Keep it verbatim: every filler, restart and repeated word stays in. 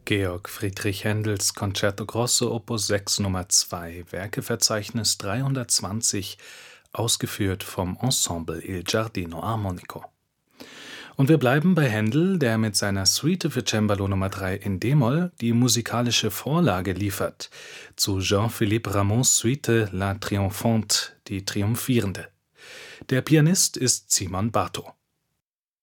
Georg Friedrich Händels Concerto Grosso Opus sechs Nummer zwei, Werkeverzeichnis dreihundertzwanzig, ausgeführt vom Ensemble Il Giardino Armonico. Und wir bleiben bei Händel, der mit seiner Suite für Cembalo Nummer drei in d-Moll die musikalische Vorlage liefert zu Jean-Philippe Rameaus Suite La Triomphante, die Triumphierende. Der Pianist ist Simon Bartow.